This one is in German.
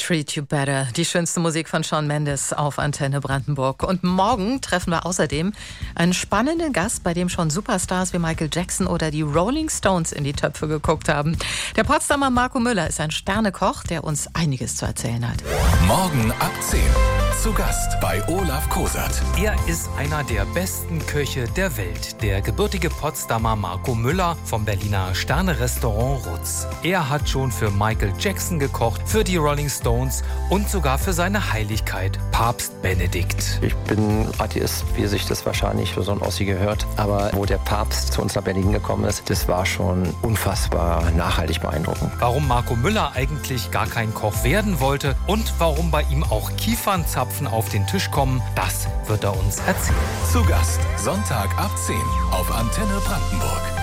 Treat You Better, die schönste Musik von Shawn Mendes auf Antenne Brandenburg. Und morgen treffen wir außerdem einen spannenden Gast, bei dem schon Superstars wie Michael Jackson oder die Rolling Stones in die Töpfe geguckt haben. Der Potsdamer Marco Müller ist ein Sternekoch, der uns einiges zu erzählen hat. Morgen ab 10. Zu Gast bei Olaf Kosat. Er ist einer der besten Köche der Welt, der gebürtige Potsdamer Marco Müller vom Berliner Sterne-Restaurant Rutz. Er hat schon für Michael Jackson gekocht, für die Rolling Stones und sogar für seine Heiligkeit, Papst Benedikt. Ich bin Atheist, wie sich das wahrscheinlich für so ein Ossi gehört. Aber wo der Papst zu uns nach Berlin gekommen ist, das war schon unfassbar nachhaltig beeindruckend. Warum Marco Müller eigentlich gar kein Koch werden wollte und warum bei ihm auch Kiefernzapfen auf den Tisch kommen, das wird er uns erzählen. Zu Gast Sonntag ab 10 auf Antenne Brandenburg.